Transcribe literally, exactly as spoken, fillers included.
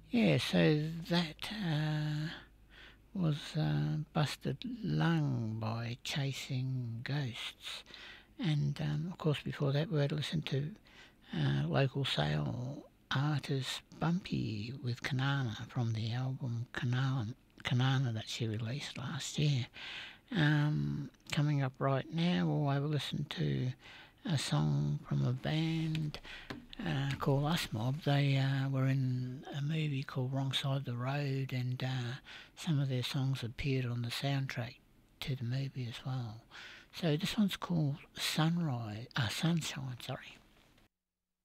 Yeah, so that uh, was uh, Busted Lung by Chasing Ghosts. And um, of course, before that, we had listened to uh, local sale artist Bumpy with Kanana from the album Kanana, Kanana that she released last year. Um, coming up right now, we'll have a listen to a song from a band uh, called Us Mob. They uh, were in a movie called Wrong Side of the Road, and uh, some of their songs appeared on the soundtrack to the movie as well. So this one's called Sunrise, uh, Sunshine, sorry.